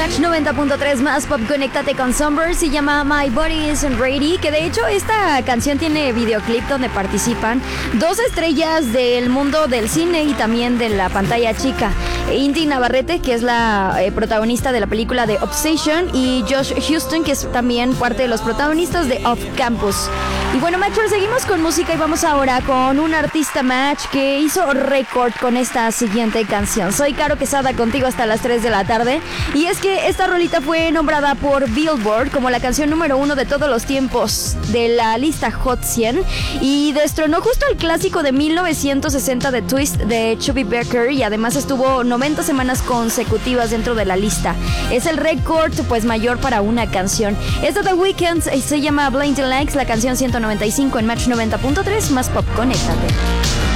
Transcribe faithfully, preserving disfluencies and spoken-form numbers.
Match noventa punto tres más pop, conéctate con Sunburst. Se llama My Body Isn't Ready, que de hecho esta canción tiene videoclip donde participan dos estrellas del mundo del cine y también de la pantalla chica. Inti Navarrete, que es la eh, protagonista de la película de Obsession, y Josh Houston, que es también parte de los protagonistas de Off Campus. Y bueno, Matchers, seguimos con música y vamos ahora con un artista Match que hizo récord con esta siguiente canción. Soy Caro Quesada, contigo hasta las tres de la tarde. Y es que esta rolita fue nombrada por Billboard como la canción número uno de todos los tiempos de la lista Hot cien y destronó justo el clásico de mil novecientos sesenta de Twist de Chubby Becker, y además estuvo noventa semanas consecutivas dentro de la lista. Es el récord pues mayor para una canción. Esta de The Weeknd se llama Blinding Lights, la canción ciento noventa y cinco en Match noventa punto tres más pop, conéctate.